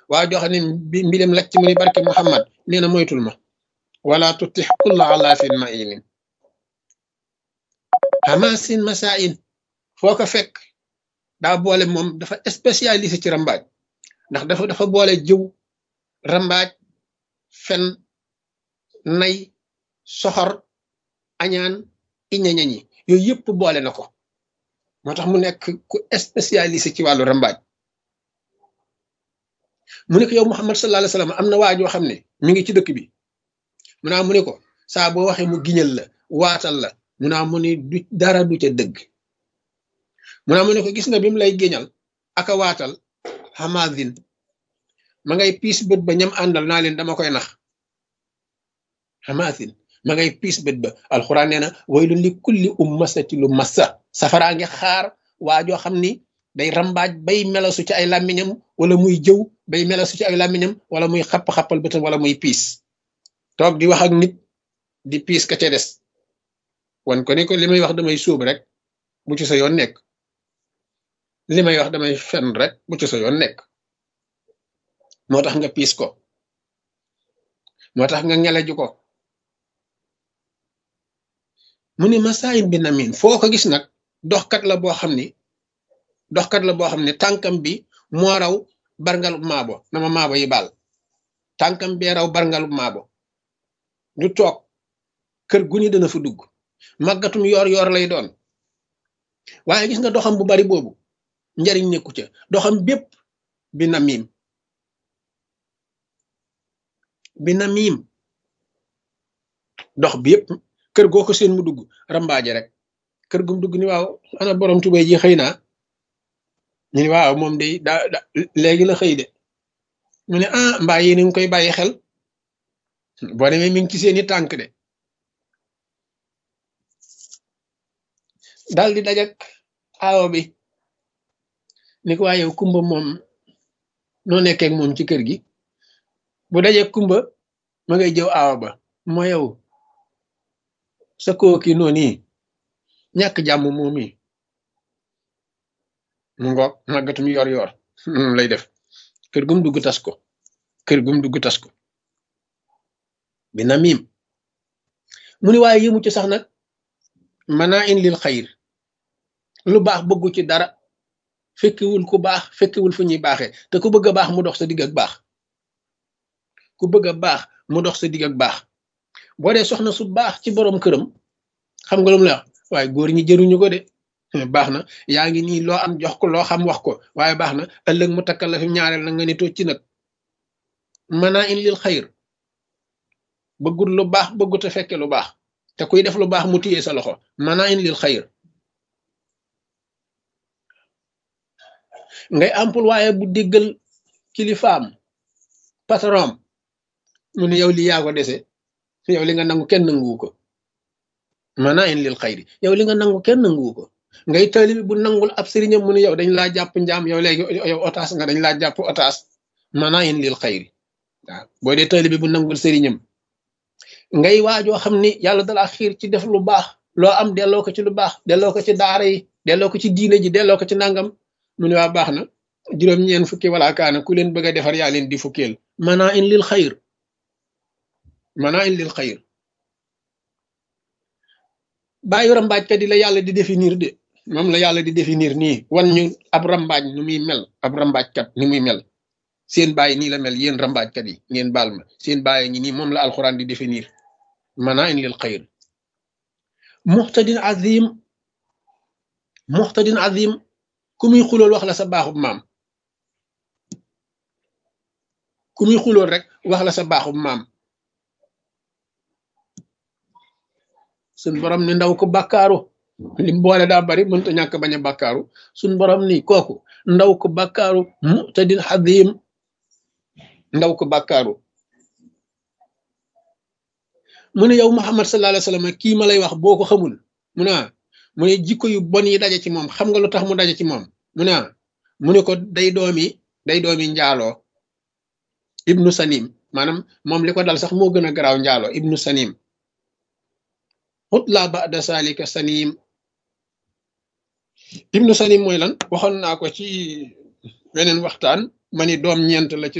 waa joo xam ne mbiram lacc mu ni barke Muhammad nee na moytul ma wala tutix kulla alaafin mainin hamasin masain foo ko fekk daa boole moom dafa spécialisé ci rambaaj ndax dafa boole jëw rambaaj fen nay soxor añaan iñañañi yooyu yëpp boole na ko moo tax mu nekk ku spécialisé ci wàllu rambaaj mu ne ko yow Muhammad sallallahu alayhi wasallam am na waajoo xam ne mi ngi ci dëkk bi mu ne ko saa boo waxee mu giñal la waatal la mu ne du dara du ca dëgg mu ne ko gis nga bi mu lay géñal aka waatal hamadin ma ngay piis bët ba ñam àndal naa leen dama koy nax hamadin ma ngay piis bët ba alxuraan nee na waylun li kulli ummasati lu massa safaraa ngi xaar waajoo xam ni day rambaaj bay melasu ci ay làmmiñam wala muy jëw bay melasu ci ay làmmiñam wala muy xapp-xappal bëtam wala muy piis toog di wax ak nit di piis ka ca des wan ko ni ko li may wax damay suub rek bu ci sa yoon nekk li may wax damay fen rek bu ci sa yoon nekk moo tax nga piis ko moo tax nga ngeleju ko mu ni masaayin bi namin foo ko gis nag doxkat la boo xam ne tànkam bi moo raw barngalub maabo nama maabo yi baal tànkam bee raw barngalub maabo du toog kër gu ni dana fa dugg màggatum yoor lay doon waaye gis nga doxam bu bari boobu njariñ nekku ca doxam bépp bi namim dox bi yëpp kër goo ko seen mu dugg rambaaje rek kër gum dugg ni waaw ana borom tubay ji xëy naa ñu ni waaw moom day léegi la xëy de mu ne mbaa yéen a ngi koy bàyyi xel boo demee mi ngi ci seeni tànk de daal di dajak aawo bi ni ko waa yow kumba moom noo nekkee moom ci kër gi bu dajee kumba ma ngay jëw aawa ba moo yow sa kooki noonu ñàkk jàmm moom yi mu ngoog màggatum yor lay def kër gum dugg tas ko bi namim mu ni waaye yëmu ci sax nag manaa in lil xayr lu baax bëggu ci dara fekkiwul ku baax fekkiwul fu ñuy baaxee te ku bëgg a baax mu dox sa digg ak baax boo dee soxna su baax ci borom këram xam nga lu mu la wax waaye góor ñi jëruñu ko de baax na yaa ngi nii loo am jox ko loo xam wax ko waaye baax na ëllëg mu takkal la fi ñaareel na nga ni tocc nag manaa in lil xayr bëggul lu baax bëggut a fekke lu baax te kuy def lu baax mu téye sa loxo manaa in lil xayr ngay ampul waaye bu déggal kilifaam patron mu ne yow li yaa ko dese yow li nga nangu kenn nanguwu ko manaa in lil xayri yow li nga nangu kenn nanguwu ko ngay taalibi bu nangul ab sëriñam mu ne yow dañ laa jàpp njaam yow léegi yow otaas nga dañ laa jàpp otaas manaa in lil xayri waaw boo dee taalibi bu nangul sëriñam ngay waajoo xam ni yàlla dalaa xiir ci def lu baax loo am delloo ko ci lu baax delloo ko ci daara yi delloo ko ci diine ji delloo ko ci nangam mu ne waa baax na juróom-ñeen fukki wala kaana ku leen bëgg a defar yaa leen di fukkeel manaa in lil xayr bàyyi rambaajkat yi la yàlla di définir de moom la yàlla di définir nii wan ñu ab rambaaj nu muy mel ab rambaajkat ni muy mel seen bàyyi nii la mel yéen rambaajkat yi ngeen baal ma seen bàyyi ñi nii moom la alxuraan di définir manaa in lil xayr muxtadin azim ku muy xulool wax la sa baaxub maam ku muy xulool rek wax la sa baaxub maam suñ borom ni ndaw ko bàkkaaru lim boole daa bari mënta ñàkk bañ a bàkkaaru suñ borom ni kooku ndaw ko bàkkaaru mu'tadin azim ndaw ko bàkkaaru mu ne yow Muhammad sallallahu alayhi wasallam kii ma lay wax boo ko xamul mu ne jikko yu bon yi daje ci moom xam nga lu tax mu daje ci moom mu ne ko day doomi njaaloo ibnu sanim maanaam moom li ko dal sax moo gën a garaaw njaaloo ibnu sanim xutla ba'da salika sanim ibnu sanim mooy lan waxoon naa ko ci weneen waxtaan ma ni doom ñeent la ci